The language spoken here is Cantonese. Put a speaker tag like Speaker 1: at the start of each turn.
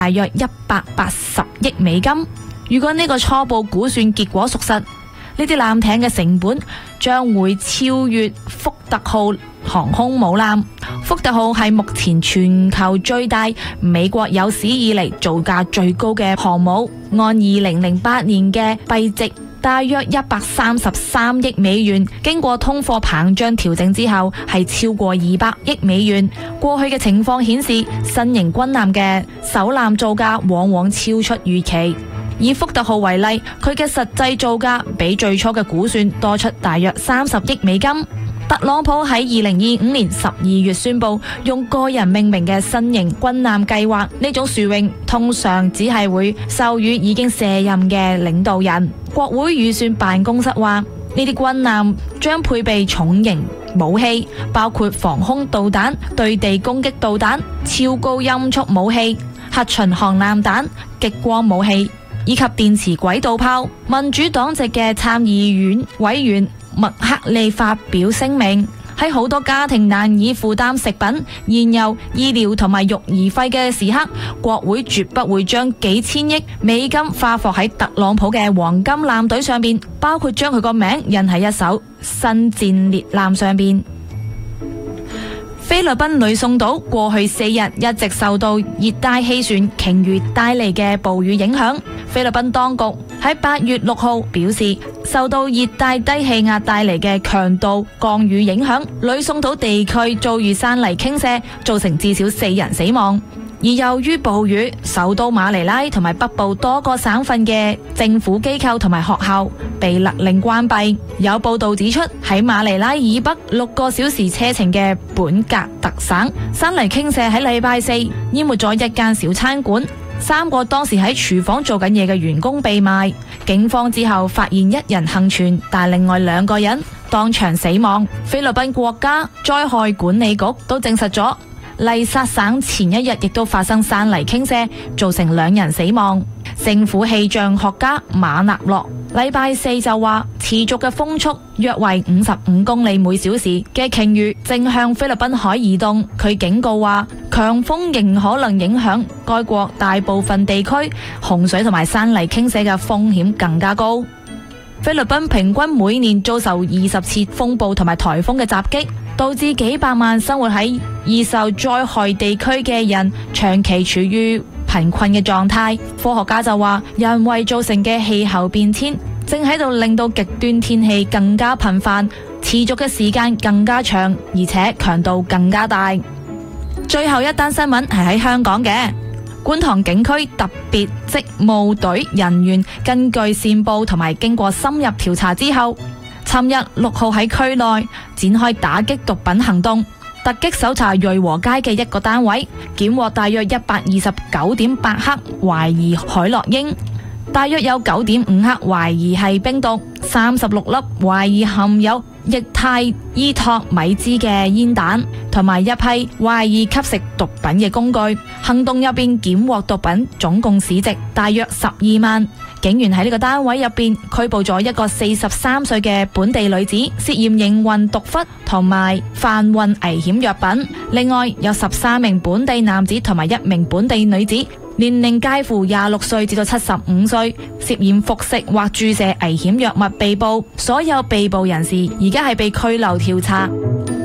Speaker 1: 大約180億美金。如果呢個初步估算結果屬實，呢啲艦艇嘅成本將會超越福特號航空母艦。福特號係目前全球最大、美國有史以嚟造價最高嘅航母，按2008年嘅幣值大約133億美元，經過通貨膨脹調整之後係超過200億美元。過去嘅情況顯示，新型軍艦嘅首艦造價往往超出預期。以福特號為例，佢嘅實際造價比最初嘅估算多出大約30億美金。特朗普喺2025年12月宣布用個人命名嘅新型軍艦計劃，呢種殊榮通常只係會授予已經卸任嘅領導人。國會預算辦公室話，呢啲軍艦將配備重型武器，包括防空導彈、對地攻擊導彈、超高音速武器、核巡航艦彈、極光武器以及電磁軌道炮。民主黨籍嘅參議院委員麥克利發表聲明，喺好多家庭難以負擔食品、燃油、醫療同埋育兒費嘅時刻，國會絕不會將幾千億美金花放喺特朗普嘅黃金艦隊上邊，包括將佢個名印喺一艘新戰列艦上邊。菲律賓呂宋島過去4日一直受到熱帶氣旋鯨魚帶嚟嘅暴雨影響。菲律賓當局喺8月6號表示，受到熱帶低氣壓帶嚟嘅強度降雨影響，呂宋島地區遭遇山泥傾瀉，造成至少4人死亡。而由於暴雨，首都馬尼拉同埋北部多個省份嘅政府機構同埋學校被勒令關閉。有報道指出，喺馬尼拉以北6個小時車程嘅本格特省，山泥傾瀉喺禮拜4淹沒咗一間小餐館，3個當時喺廚房做緊嘢嘅員工被賣。警方之後發現1人幸存，但另外2個人當場死亡。菲律賓國家災害管理局都證實咗，麗薩省前一日亦都發生山泥傾瀉，造成2人死亡。政府氣象學家馬納洛禮拜4就話，持續嘅風速約為55公里每小時嘅鯨魚正向菲律賓海移動。佢警告話，強風仍可能影響該國大部分地區，洪水同埋山泥傾瀉嘅風險更加高。菲律賓平均每年遭受20次風暴同埋颱風嘅襲擊，導致幾百萬生活喺易受災害地區嘅人長期處於貧困嘅狀態。科學家就話，人為造成嘅氣候變遷正喺度令到極端天氣更加頻繁，持續嘅時間更加長，而且強度更加大。最後一單新聞係喺香港嘅。觀塘警區特別職務隊人員根據線報同埋經過深入調查之後，尋日6號喺區內展開打擊毒品行動，突擊搜查瑞和街嘅一個單位，檢獲大約129.8克懷疑海洛因，大約有9.5克懷疑係冰毒，36粒懷疑含有液態依托米茲嘅煙彈，同埋一批懷疑吸食毒品嘅工具。行動入邊檢獲毒品總共市值大約12萬。警員喺呢個單位入邊拘捕咗一個43歲嘅本地女子，涉嫌營運毒窟同埋販運危險藥品。另外有13名本地男子同埋1名本地女子，年齡介乎26歲至到75歲，涉嫌服食或注射危險藥物被捕。所有被捕人士而家係被拘留調查。